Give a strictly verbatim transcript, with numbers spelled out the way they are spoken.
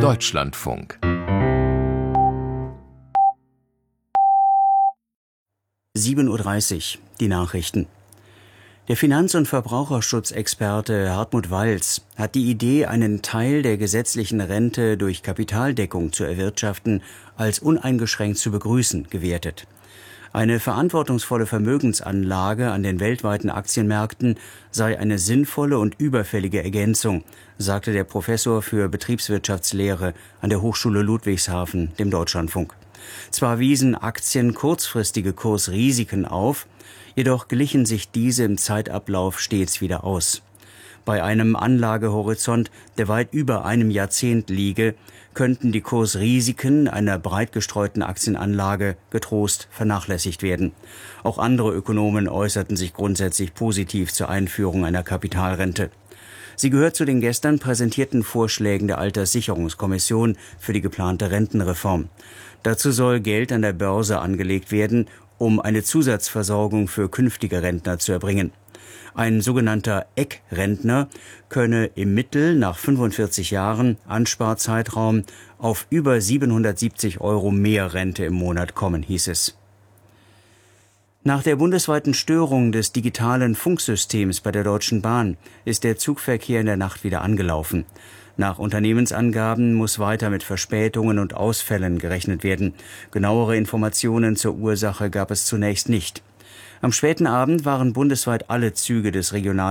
Deutschlandfunk. sieben Uhr dreißig, die Nachrichten. Der Finanz- und Verbraucherschutzexperte Hartmut Walz hat die Idee, einen Teil der gesetzlichen Rente durch Kapitaldeckung zu erwirtschaften, als uneingeschränkt zu begrüßen gewertet. Eine verantwortungsvolle Vermögensanlage an den weltweiten Aktienmärkten sei eine sinnvolle und überfällige Ergänzung, sagte der Professor für Betriebswirtschaftslehre an der Hochschule Ludwigshafen dem Deutschlandfunk. Zwar wiesen Aktien kurzfristige Kursrisiken auf, jedoch glichen sich diese im Zeitablauf stets wieder aus. Bei einem Anlagehorizont, der weit über einem Jahrzehnt liege, könnten die Kursrisiken einer breit gestreuten Aktienanlage getrost vernachlässigt werden. Auch andere Ökonomen äußerten sich grundsätzlich positiv zur Einführung einer Kapitalrente. Sie gehört zu den gestern präsentierten Vorschlägen der Alterssicherungskommission für die geplante Rentenreform. Dazu soll Geld an der Börse angelegt werden, um eine Zusatzversorgung für künftige Rentner zu erbringen. Ein sogenannter Eckrentner könne im Mittel nach fünfundvierzig Jahren Ansparzeitraum auf über siebenhundertsiebzig Euro mehr Rente im Monat kommen, hieß es. Nach der bundesweiten Störung des digitalen Funksystems bei der Deutschen Bahn ist der Zugverkehr in der Nacht wieder angelaufen. Nach Unternehmensangaben muss weiter mit Verspätungen und Ausfällen gerechnet werden. Genauere Informationen zur Ursache gab es zunächst nicht. Am späten Abend waren bundesweit alle Züge des Regional